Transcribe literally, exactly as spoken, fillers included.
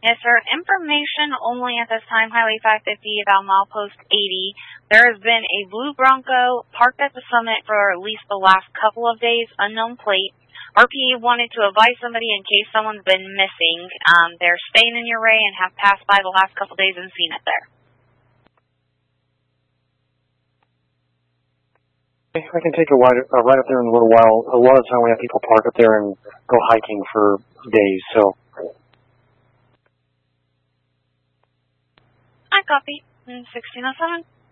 Yes, sir. Information only at this time, Highway five fifty about milepost eighty. There has been a blue Bronco parked at the summit for at least the last couple of days, unknown plate. R P E wanted to advise somebody in case someone's been missing. Um, they're staying in your way and have passed by the last couple days and seen it there. I can take a ride, uh, right up there in a little while. A lot of the time we have people park up there and go hiking for days, so. I copy. sixteen oh seven.